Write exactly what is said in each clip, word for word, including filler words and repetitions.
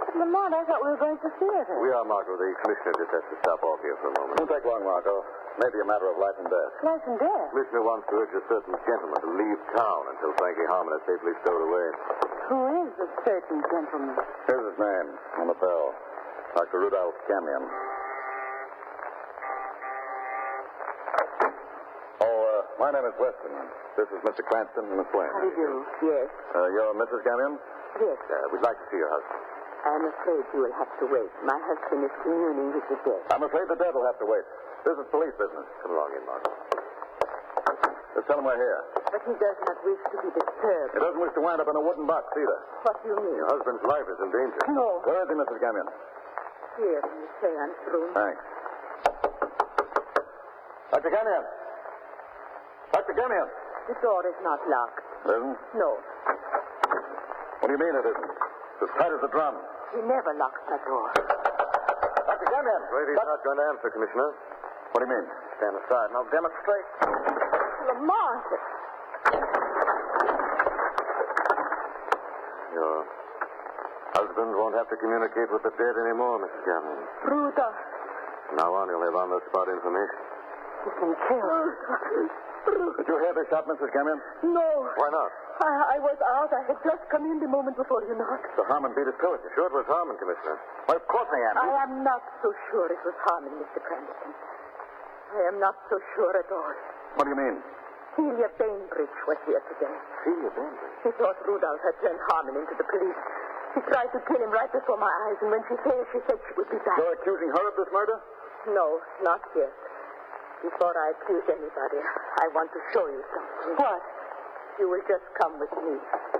Lamont, I thought we were going to theater. We are, Margot. The commissioner just has to stop off here for a moment. Won't take long, Margot. Maybe a matter of life and death. Life and death? The commissioner wants to urge a certain gentleman to leave town until Frankie Harmon is safely stowed away. Who is a certain gentleman? Here's his name on the bell. Doctor Rudolph Camion. Oh, uh, my name is Weston. This is Mister Cranston and Miss Wayne. How do you do? Yes. Uh, you're Missus Camion? Yes. Uh, we'd like to see your husband. I'm afraid you will have to wait. My husband is communing with the dead. I'm afraid the dead will have to wait. This is police business. Come along in, Margot. Just tell him we're here. But he does not wish to be disturbed. He doesn't wish to wind up in a wooden box either. What do you mean? Your husband's life is in danger. No. Where is he, Missus Camion? Here in the seance room. Thanks. Doctor Camion! Doctor Camion! The door is not locked. It isn't? No. What do you mean it isn't? It's as tight as a drum. He never locks the door. Doctor Camion! Afraid he's not going to answer, Commissioner. What do you mean? Stand aside and I'll demonstrate. Lamont! Your husband won't have to communicate with the dead anymore, Missus Camion. Rudolph. From now on, he'll have on-the-spot information. He's been killed. Did you hear the shot, Missus Camion? No. Why not? I, I was out. I had just come in the moment before you knocked. The Harmon beat us to it. Sure it was Harmon, Commissioner. Why, of course I am. I am not so sure it was Harmon, Mister Cranston. I am not so sure at all. What do you mean? Celia Bainbridge was here today. Celia Bainbridge? She thought Rudolph had turned Harmon into the police. She tried to kill him right before my eyes, and when she failed, she said she would be back. You're accusing her of this murder? No, not yet. Before I accuse anybody, I want to show you something. What? You will just come with me.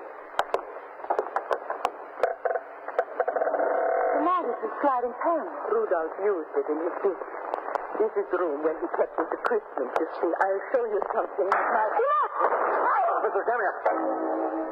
The man is a sliding panel. Rudolph used it in his business. This is the room where he kept his equipment, you see. I'll show you something. My... Missus Camion!